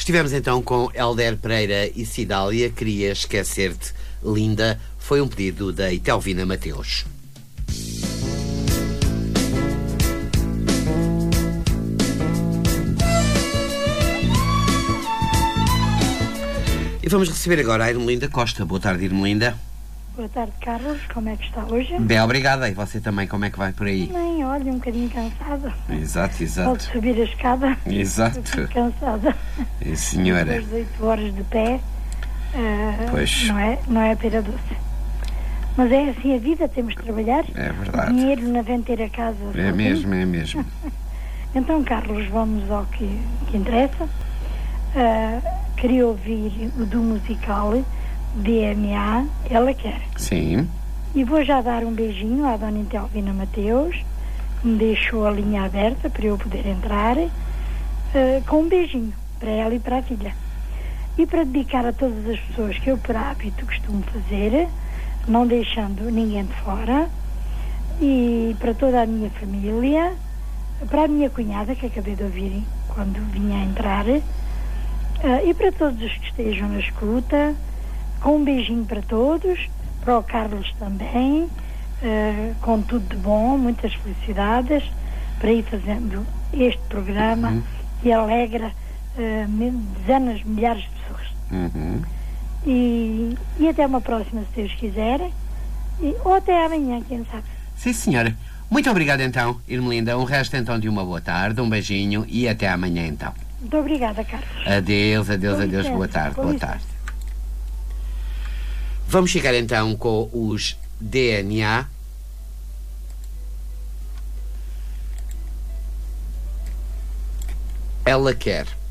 Estivemos então com Hélder Pereira e Cidália. Queria esquecer-te, linda. Foi um pedido da Itelvina Mateus. E vamos receber agora a Irmelinda Costa. Boa tarde, Irmelinda. Boa tarde, Carlos. Como é que está hoje? Bem, obrigada. E você também, como é que vai por aí? Também, olha, um bocadinho cansada. Exato. Pode subir a escada. Exato. Estou cansada. E senhora? Depois de 8 horas de pé, Pois. não é pera doce. Mas é assim a vida, temos de trabalhar. É verdade. Dinheiro não vem ter a casa. É mesmo, é mesmo. Então, Carlos, vamos ao que interessa. Queria ouvir o do musical DNA, Ela Quer. Sim. E vou já dar um beijinho à dona Itelvina Mateus, que me deixou a linha aberta para eu poder entrar, com um beijinho para ela e para a filha. E para dedicar a todas as pessoas que eu, por hábito, costumo fazer, não deixando ninguém de fora, e para toda a minha família, para a minha cunhada, que acabei de ouvir quando vinha a entrar, e para todos os que estejam na escuta, com um beijinho para todos, para o Carlos também, com tudo de bom, muitas felicidades, para ir fazendo este programa que alegra dezenas, milhares de pessoas. E até uma próxima, se Deus quiser, ou até amanhã, quem sabe. Sim, senhora. Muito obrigado, então, Irmelinda. Um resto, então, de uma boa tarde, um beijinho e até amanhã, então. Muito obrigada, Carlos. Adeus, adeus, Com adeus. licença, Boa tarde, com boa licença. tarde. Vamos chegar, então, com os DNA. Ela Quer.